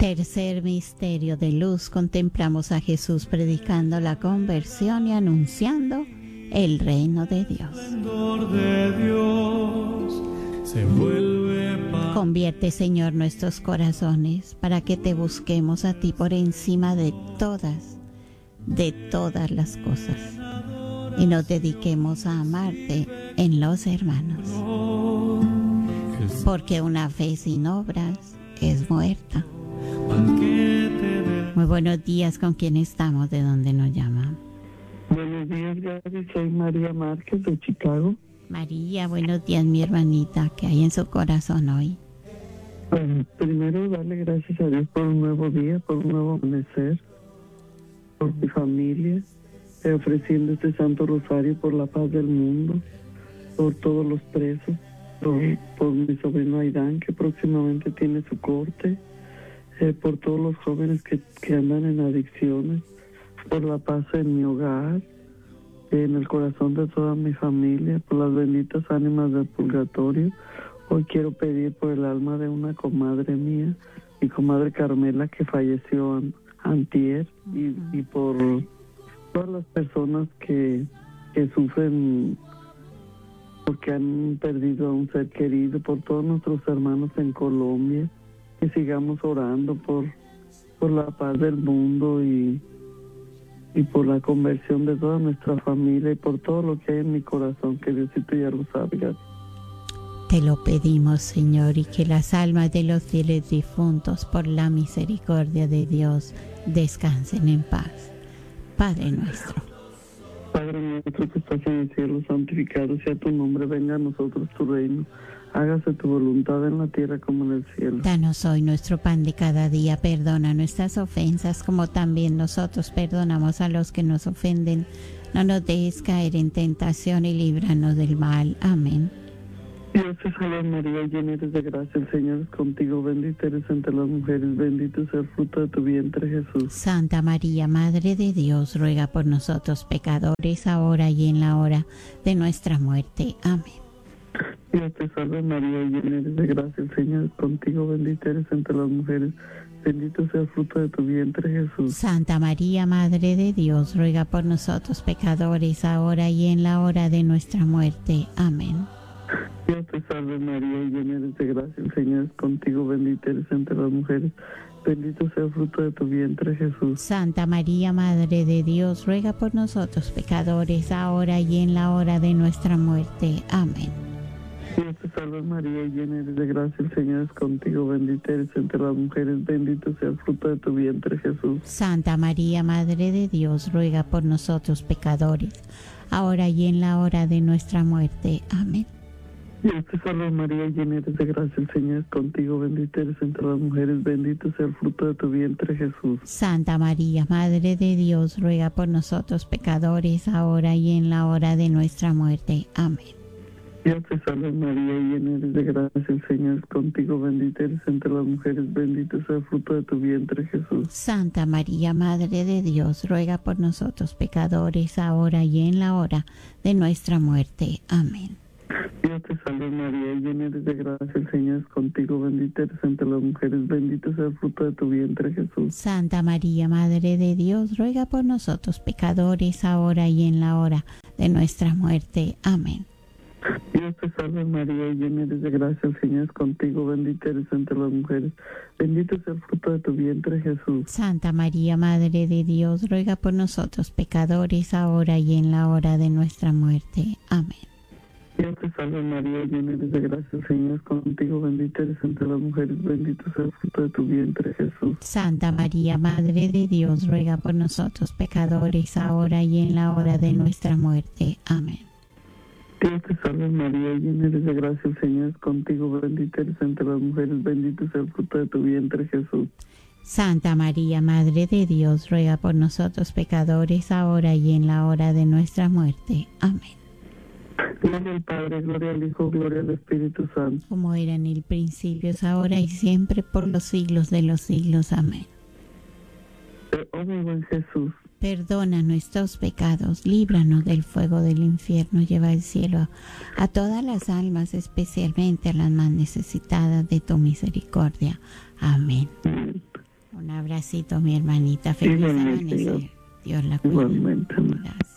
Tercer misterio de luz, contemplamos a Jesús predicando la conversión y anunciando el reino de Dios. Convierte, Señor, nuestros corazones para que te busquemos a ti por encima de todas las cosas y nos dediquemos a amarte en los hermanos. Porque una fe sin obras es muerta. Muy buenos días, ¿con quién estamos? ¿De dónde nos llama? Buenos días, Gaby. Soy María Márquez de Chicago. María, buenos días, mi hermanita. ¿Qué hay en su corazón hoy? Bueno, primero darle gracias a Dios por un nuevo día, por un nuevo amanecer, por mi familia, ofreciendo este Santo Rosario por la paz del mundo, por todos los presos, por mi sobrino Aidán, que próximamente tiene su corte, por todos los jóvenes que andan en adicciones, por la paz en mi hogar, en el corazón de toda mi familia, por las benditas ánimas del purgatorio. Hoy quiero pedir por el alma de una comadre mía, mi comadre Carmela, que falleció antier, y por todas las personas que sufren porque han perdido a un ser querido, por todos nuestros hermanos en Colombia, que sigamos orando por la paz del mundo y por la conversión de toda nuestra familia y por todo lo que hay en mi corazón, que Diosito ya lo sabe. Te lo pedimos, Señor, y que las almas de los fieles difuntos, por la misericordia de Dios, descansen en paz. Padre nuestro. Padre nuestro que estás en el cielo, santificado sea tu nombre, venga a nosotros tu reino. Hágase tu voluntad en la tierra como en el cielo. Danos hoy nuestro pan de cada día, perdona nuestras ofensas como también nosotros perdonamos a los que nos ofenden. No nos dejes caer en tentación y líbranos del mal. Amén. Dios te salve María, llena eres de gracia, el Señor es contigo, bendita eres entre las mujeres, bendito es el fruto de tu vientre Jesús. Santa María, Madre de Dios, ruega por nosotros pecadores, ahora y en la hora de nuestra muerte. Amén. Dios te salve María, llena eres de gracia, el Señor es contigo, bendita eres entre las mujeres, bendito sea el fruto de tu vientre Jesús. Santa María, Madre de Dios, ruega por nosotros pecadores, ahora y en la hora de nuestra muerte. Amén. Dios te salve María, llena eres de gracia, el Señor es contigo, bendita eres entre las mujeres, bendito sea el fruto de tu vientre Jesús. Santa María, Madre de Dios, ruega por nosotros pecadores, ahora y en la hora de nuestra muerte. Amén. Dios te salve María, llena eres de gracia, el Señor es contigo, bendita eres entre las mujeres, bendito sea el fruto de tu vientre Jesús. Santa María, Madre de Dios, ruega por nosotros pecadores, ahora y en la hora de nuestra muerte. Amén. Dios te salve María, llena eres de gracia, el Señor es contigo, bendita eres entre las mujeres, bendito sea el fruto de tu vientre Jesús. Santa María, Madre de Dios, ruega por nosotros pecadores, ahora y en la hora de nuestra muerte. Amén. Dios te salve María, llena eres de gracia, el Señor es contigo, bendita eres entre las mujeres, bendito sea el fruto de tu vientre Jesús. Santa María, Madre de Dios, ruega por nosotros pecadores, ahora y en la hora de nuestra muerte. Amén. Dios te salve María, llena eres de gracia, el Señor es contigo, bendita eres entre las mujeres, bendito sea el fruto de tu vientre Jesús. Santa María, Madre de Dios, ruega por nosotros pecadores, ahora y en la hora de nuestra muerte. Amén. Dios te salve María, llena eres de gracia, el Señor es contigo, bendita eres entre las mujeres, bendito sea el fruto de tu vientre Jesús. Santa María, Madre de Dios, ruega por nosotros pecadores, ahora y en la hora de nuestra muerte. Amén. Dios te salve María, llena eres de gracia, el Señor es contigo, bendita eres entre las mujeres, bendito sea el fruto de tu vientre Jesús. Santa María, Madre de Dios, ruega por nosotros pecadores, ahora y en la hora de nuestra muerte. Amén. Dios te salve María, llena eres de gracia, el Señor es contigo, bendita eres entre las mujeres, bendito sea el fruto de tu vientre Jesús. Santa María, Madre de Dios, ruega por nosotros pecadores, ahora y en la hora de nuestra muerte. Amén. Gloria al Padre, gloria al Hijo, gloria al Espíritu Santo. Como era en el principio, es ahora y siempre, por los siglos de los siglos. Amén. Oh mi buen Jesús, perdona nuestros pecados, líbranos del fuego del infierno, lleva al cielo a todas las almas, especialmente a las más necesitadas de tu misericordia. Amén. Un abracito, mi hermanita. Feliz Igualmente, amanecer. Dios la cuide. Igualmente, amén. Gracias.